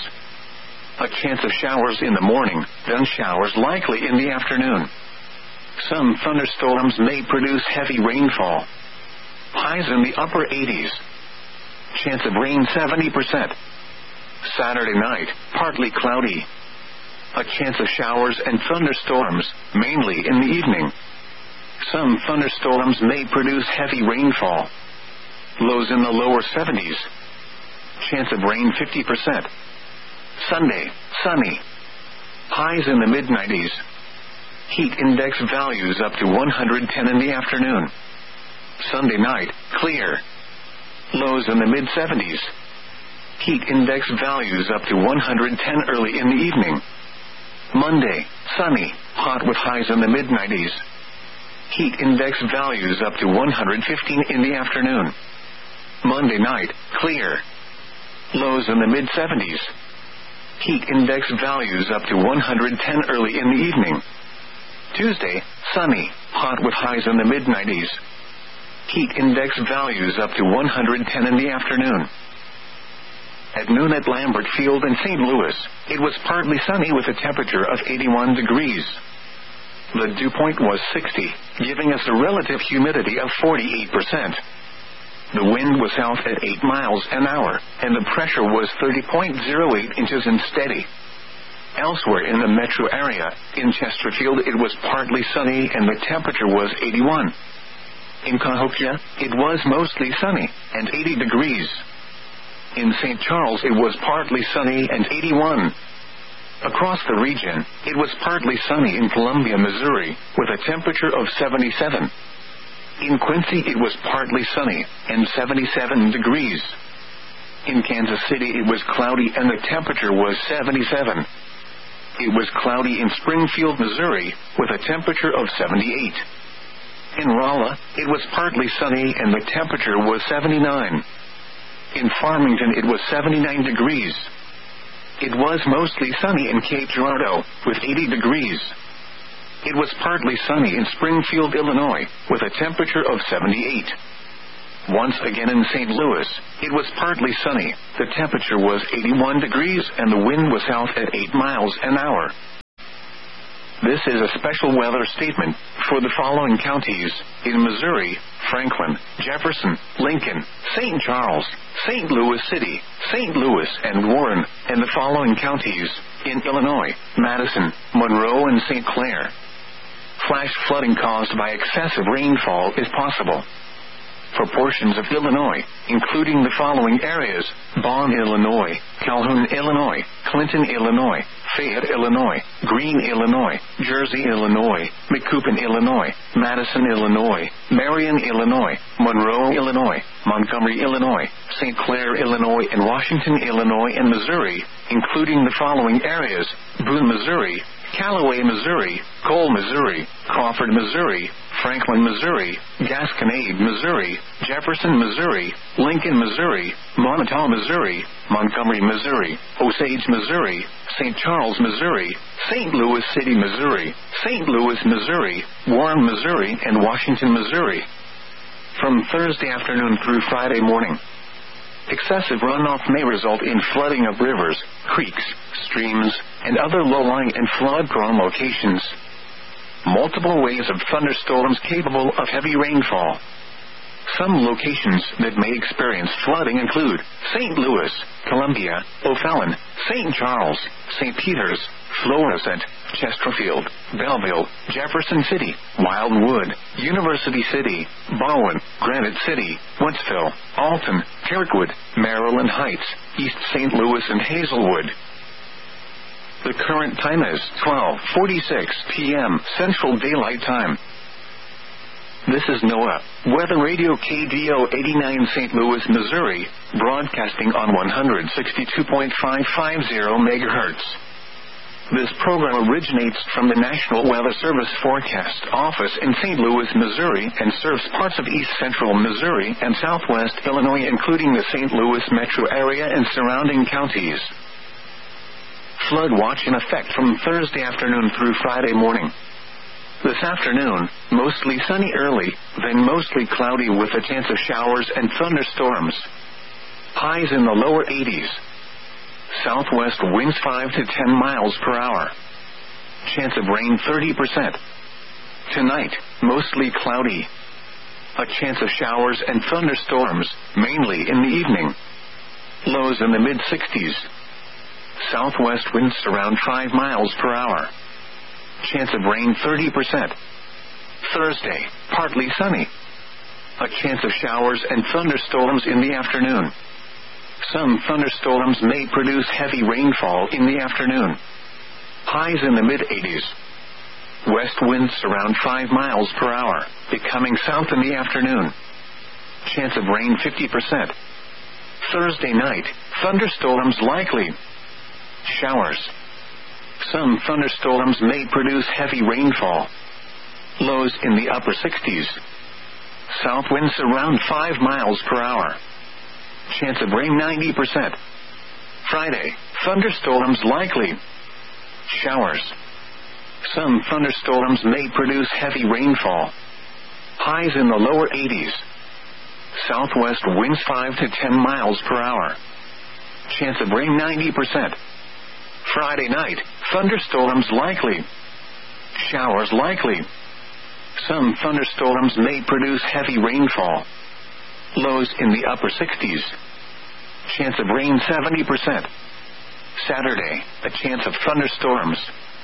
A: A chance of showers in the morning, then showers likely in the afternoon. Some thunderstorms may produce heavy rainfall. Highs in the upper 80s. Chance of rain 70%. Saturday night, partly cloudy. A chance of showers and thunderstorms, mainly in the evening. Some thunderstorms may produce heavy rainfall. Lows in the lower 70s. Chance of rain 50%. Sunday, sunny. Highs in the mid-90s. Heat index values up to 110 in the afternoon. Sunday night, clear. Lows in the mid-70s. Heat index values up to 110 early in the evening. Monday, sunny, hot with highs in the mid-90s. Heat index values up to 115 in the afternoon. Monday night, clear. Lows in the mid-70s. Heat index values up to 110 early in the evening. Tuesday, sunny, hot with highs in the mid-90s. Heat index values up to 110 in the afternoon. At noon at Lambert Field in St. Louis, it was partly sunny with a temperature of 81 degrees. The dew point was 60, giving us a relative humidity of 48%. The wind was south at 8 miles an hour, and the pressure was 30.08 inches and steady. Elsewhere in the metro area, in Chesterfield, it was partly sunny and the temperature was 81. In Cahokia, it was mostly sunny and 80 degrees. In St. Charles, it was partly sunny and 81. Across the region, it was partly sunny in Columbia, Missouri, with a temperature of 77. In Quincy, it was partly sunny and 77 degrees. In Kansas City, it was cloudy and the temperature was 77. It was cloudy in Springfield, Missouri, with a temperature of 78. In Rolla, it was partly sunny and the temperature was 79. In Farmington, it was 79 degrees. It was mostly sunny in Cape Girardeau, with 80 degrees. It was partly sunny in Springfield, Illinois, with a temperature of 78. Once again in St. Louis, it was partly sunny. The temperature was 81 degrees and the wind was south at 8 miles an hour. This is a special weather statement for the following counties in Missouri: Franklin, Jefferson, Lincoln, St. Charles, St. Louis City, St. Louis and Warren, and the following counties in Illinois: Madison, Monroe and St. Clair. Flash flooding caused by excessive rainfall is possible for portions of Illinois, including the following areas: Bonn, Illinois, Calhoun, Illinois, Clinton, Illinois, Fayette, Illinois, Greene, Illinois, Jersey, Illinois, Macoupin, Illinois, Madison, Illinois, Marion, Illinois, Monroe, Illinois, Montgomery, Illinois, St. Clair, Illinois, and Washington, Illinois, and Missouri, including the following areas: Boone, Missouri, Callaway, Missouri, Cole, Missouri, Crawford, Missouri, Franklin, Missouri, Gasconade, Missouri, Jefferson, Missouri, Lincoln, Missouri, Montauk, Missouri, Montgomery, Missouri, Osage, Missouri, St. Charles, Missouri, St. Louis City, Missouri, St. Louis, Missouri, Warren, Missouri, and Washington, Missouri. From Thursday afternoon through Friday morning, excessive runoff may result in flooding of rivers, creeks, streams, and other low-lying and flood-prone locations. Multiple waves of thunderstorms capable of heavy rainfall. Some locations that may experience flooding include St. Louis, Columbia, O'Fallon, St. Charles, St. Peters, Florissant, Chesterfield, Belleville, Jefferson City, Wildwood, University City, Bowen, Granite City, Wentzville, Alton, Kirkwood, Maryland Heights, East St. Louis, and Hazelwood. The current time is 12:46 p.m. Central Daylight Time. This is NOAA Weather Radio KDO 89 St. Louis, Missouri, broadcasting on 162.550 MHz. This program originates from the National Weather Service Forecast Office in St. Louis, Missouri, and serves parts of east central Missouri and southwest Illinois, including the St. Louis metro area and surrounding counties. Flood watch in effect from Thursday afternoon through Friday morning. This afternoon, mostly sunny early, then mostly cloudy with a chance of showers and thunderstorms. Highs in the lower 80s. Southwest winds 5 to 10 miles per hour. Chance of rain 30%. Tonight, mostly cloudy. A chance of showers and thunderstorms, mainly in the evening. Lows in the mid-60s. Southwest winds around 5 miles per hour. Chance of rain 30%. Thursday, partly sunny. A chance of showers and thunderstorms in the afternoon. Some thunderstorms may produce heavy rainfall in the afternoon. Highs in the mid-80s. West winds around 5 miles per hour, becoming south in the afternoon. Chance of rain 50%. Thursday night, thunderstorms likely. Showers. Some thunderstorms may produce heavy rainfall. Lows in the upper 60s. South winds around 5 miles per hour. Chance of rain 90%. Friday, thunderstorms likely. Showers. Some thunderstorms may produce heavy rainfall. Highs in the lower 80s. Southwest winds 5 to 10 miles per hour. Chance of rain 90%. Friday night, thunderstorms likely. Showers likely. Some thunderstorms may produce heavy rainfall. Lows in the upper 60s. Chance of rain 70%. Saturday, a chance of thunderstorms.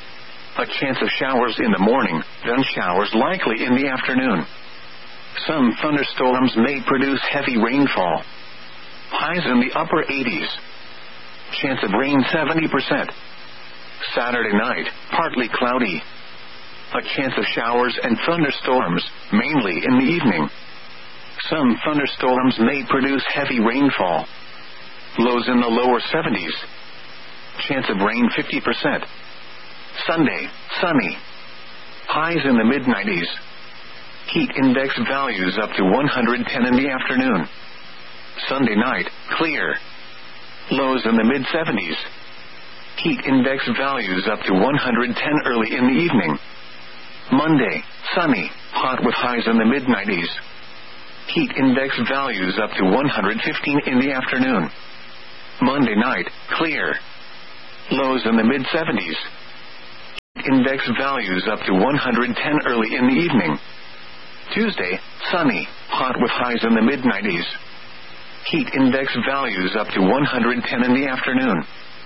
A: A chance of showers in the morning, then showers likely in the afternoon. Some thunderstorms may produce heavy rainfall. Highs in the upper 80s. Chance of rain 70%. Saturday night, partly cloudy. A chance of showers and thunderstorms, mainly in the evening. Some thunderstorms may produce heavy rainfall. Lows in the lower 70s. Chance of rain 50%. Sunday, sunny. Highs in the mid-90s. Heat index values up to 110 in the afternoon. Sunday night, clear. Lows in the mid-70s. Heat index values up to 110 early in the evening. Monday, sunny, hot with highs in the mid-90s. Heat index values up to 115 in the afternoon. Monday night, clear. Lows in the mid-70s. index values up to 110 early in the evening. Tuesday, sunny, hot with highs in the mid-90s. Heat index values up to 110 in the afternoon.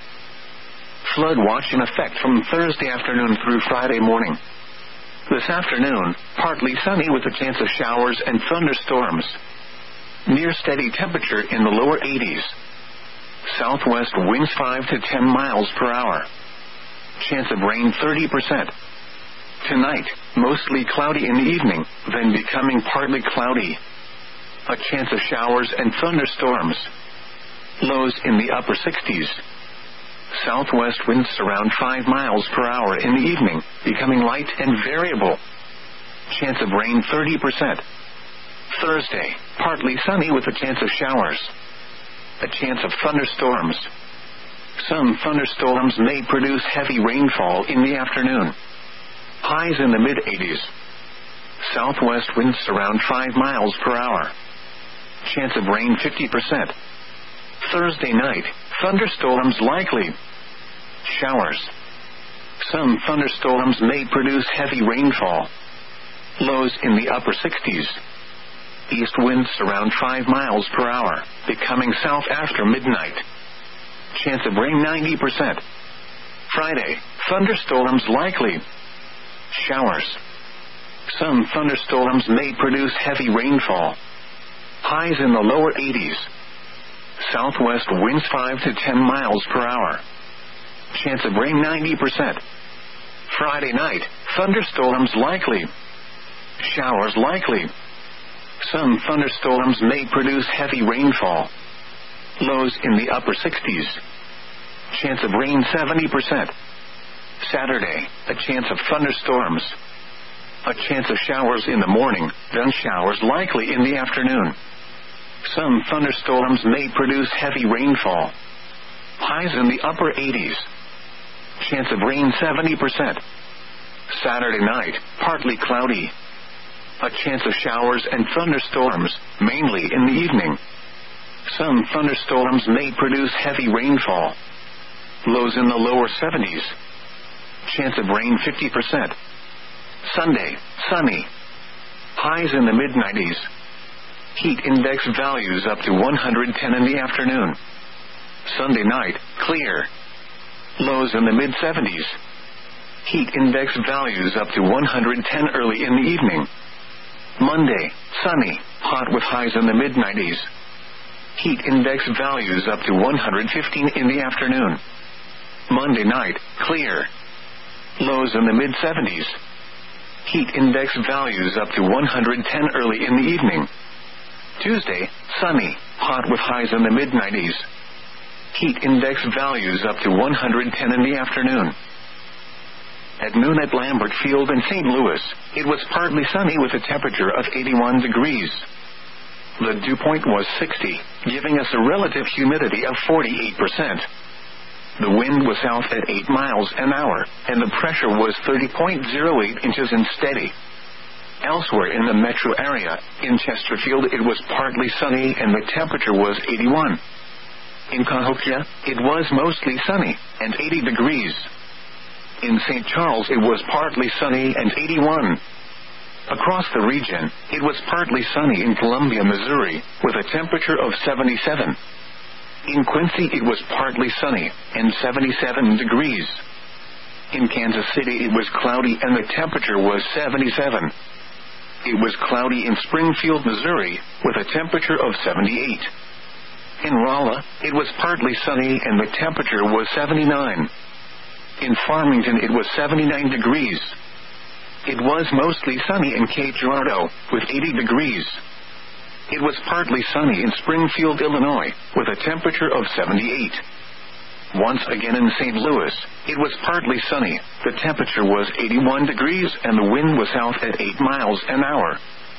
A: Flood watch in effect from Thursday afternoon through Friday morning. This afternoon, partly sunny with a chance of showers and thunderstorms. Near steady temperature in the lower 80s. Southwest winds 5 to 10 miles per hour. Chance of rain 30%. Tonight, mostly cloudy in the evening, then becoming partly cloudy. A chance of showers and thunderstorms. Lows in the upper 60s. Southwest winds around 5 miles per hour in the evening, becoming light and variable. Chance of rain 30%. Thursday, partly sunny with a chance of showers. A chance of thunderstorms. Some thunderstorms may produce heavy rainfall in the afternoon. Highs in the mid-80s. Southwest winds around 5 miles per hour. Chance of rain 50%. Thursday night, thunderstorms likely. Showers. Some thunderstorms may produce heavy rainfall. Lows in the upper 60s. East winds around 5 miles per hour, becoming south after midnight. Chance of rain 90%. Friday, thunderstorms likely. Showers. Some thunderstorms may produce heavy rainfall. Highs in the lower 80s. Southwest winds 5 to 10 miles per hour. Chance of rain 90%. Friday night, thunderstorms likely. Showers likely. Some thunderstorms may produce heavy rainfall. Lows in the upper 60s. Chance of rain 70%. Saturday, a chance of thunderstorms. A chance of showers in the morning, then showers likely in the afternoon. Some thunderstorms may produce heavy rainfall. Highs in the upper 80s. Chance of rain 70%. Saturday night, partly cloudy. A chance of showers and thunderstorms, mainly in the evening. Some thunderstorms may produce heavy rainfall. Lows in the lower 70s. Chance of rain 50%. Sunday, sunny. Highs in the mid-90s. Heat index values up to 110 in the afternoon. Sunday night, clear. Lows in the mid-70s. Heat index values up to 110 early in the evening. Monday, sunny, hot with highs in the mid-90s. Heat index values up to 115 in the afternoon. Monday night, clear. Lows in the mid-70s. Heat index values up to 110 early in the evening. Tuesday, sunny, hot with highs in the mid-90s. Heat index values up to 110 in the afternoon. At noon at Lambert Field in St. Louis, it was partly sunny with a temperature of 81 degrees. The dew point was 60, giving us a relative humidity of 48%. The wind was south at 8 miles an hour, and the pressure was 30.08 inches and steady. Elsewhere in the metro area, in Chesterfield, it was partly sunny and the temperature was 81. In Cahokia, it was mostly sunny and 80 degrees. In St. Charles, it was partly sunny and 81. Across the region, it was partly sunny in Columbia, Missouri, with a temperature of 77. In Quincy, it was partly sunny and 77 degrees. In Kansas City, it was cloudy and the temperature was 77. It was cloudy in Springfield, Missouri, with a temperature of 78. In Rolla, it was partly sunny and the temperature was 79. In Farmington, it was 79 degrees. It was mostly sunny in Cape Girardeau, with 80 degrees. It was partly sunny in Springfield, Illinois, with a temperature of 78. Once again in St. Louis, it was partly sunny. The temperature was 81 degrees and the wind was south at 8 miles an hour.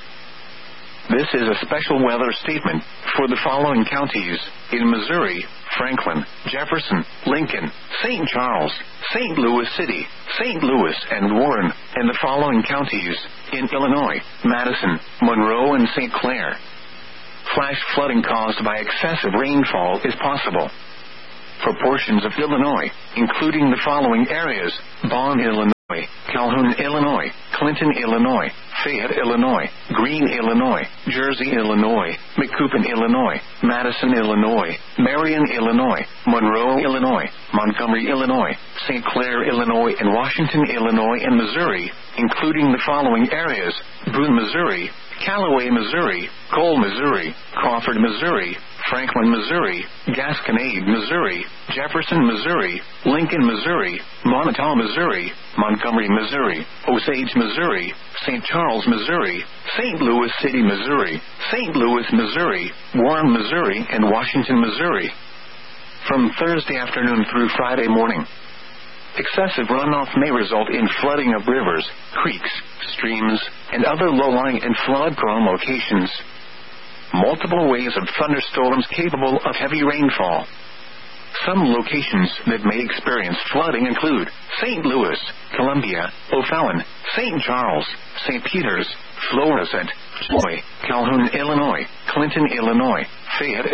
A: This is a special weather statement for the following counties in Missouri: Franklin, Jefferson, Lincoln, St. Charles, St. Louis City, St. Louis, and Warren, and the following counties in Illinois: Madison, Monroe, and St. Clair. Flash flooding caused by excessive rainfall is possible for portions of Illinois, including the following areas: Bonn, Illinois, Calhoun, Illinois, Clinton, Illinois, Fayette, Illinois, Greene, Illinois, Jersey, Illinois, Macoupin, Illinois, Madison, Illinois, Marion, Illinois, Monroe, Illinois, Montgomery, Illinois, St. Clair, Illinois, and Washington, Illinois, and Missouri, including the following areas: Boone, Missouri, Callaway, Missouri, Cole, Missouri, Crawford, Missouri, Franklin, Missouri, Gasconade, Missouri, Jefferson, Missouri, Lincoln, Missouri, Montauk, Missouri, Montgomery, Missouri, Osage, Missouri, St. Charles, Missouri, St. Louis City, Missouri, St. Louis, Missouri, Warren, Missouri, and Washington, Missouri. From Thursday afternoon through Friday morning, excessive runoff may result in flooding of rivers, creeks, streams, and other low-lying and flood-prone locations. Multiple waves of thunderstorms capable of heavy rainfall. Some locations that may experience flooding include St. Louis, Columbia, O'Fallon, St. Charles, St. Peters, Florissant, Calhoun, Illinois, Clinton, Illinois, Fayette,